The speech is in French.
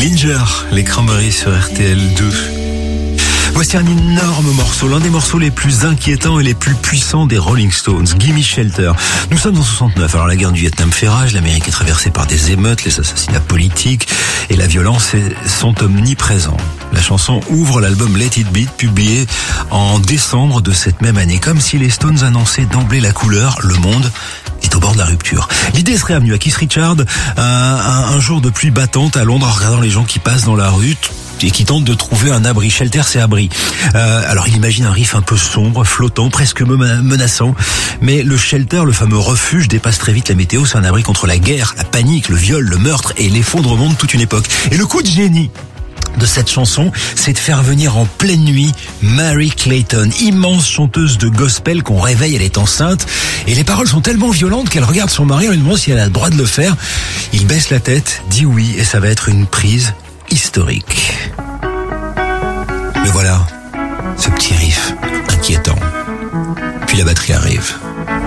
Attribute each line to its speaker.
Speaker 1: Linger, les Cranberries sur RTL2. Voici un énorme morceau, l'un des morceaux les plus inquiétants et les plus puissants des Rolling Stones, Gimme Shelter. Nous sommes en 69, alors la guerre du Vietnam fait rage, l'Amérique est traversée par des émeutes, les assassinats politiques et la violence sont omniprésents. La chanson ouvre l'album Let It Beat, publié en décembre de cette même année, comme si les Stones annonçaient d'emblée la couleur, le monde est au bord de la rupture. L'idée serait avenue à Keith Richards un jour de pluie battante à Londres en regardant les gens qui passent dans la rue et qui tentent de trouver un abri. Shelter, c'est abri. Alors il imagine un riff un peu sombre, flottant, presque menaçant. Mais le shelter, le fameux refuge, dépasse très vite la météo. C'est un abri contre la guerre, la panique, le viol, le meurtre et l'effondrement de toute une époque. Et le coup de génie de cette chanson, c'est de faire venir en pleine nuit Mary Clayton, immense chanteuse de gospel qu'on réveille, elle est enceinte, et les paroles sont tellement violentes qu'elle regarde son mari en lui demandant si elle a le droit de le faire. Il baisse la tête, dit oui, et ça va être une prise historique. Mais voilà, ce petit riff inquiétant. Puis la batterie arrive.